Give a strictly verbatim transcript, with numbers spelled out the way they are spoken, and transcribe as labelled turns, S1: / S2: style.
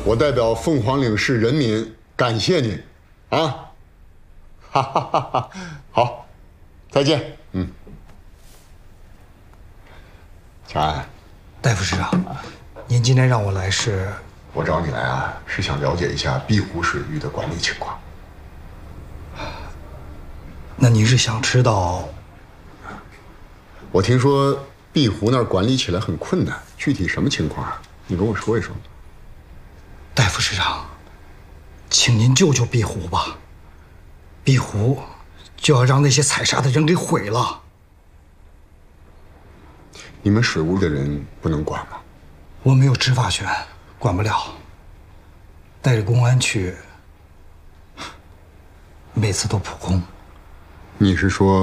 S1: 我代表凤凰岭市人民感谢你，啊，哈哈哈哈！好，再见。嗯，乔安，
S2: 戴副市长，您今天让我来是？
S1: 我找你来啊，是想了解一下碧湖水域的管理情况。
S2: 那您是想知道？
S1: 我听说碧湖那儿管理起来很困难，具体什么情况啊？你跟我说一说。
S2: 戴副市长，请您救救碧湖吧，碧湖就要让那些采砂的人给毁了。
S1: 你们水务的人不能管吗？
S2: 我没有执法权，管不了。带着公安去，每次都扑空。
S1: 你是说？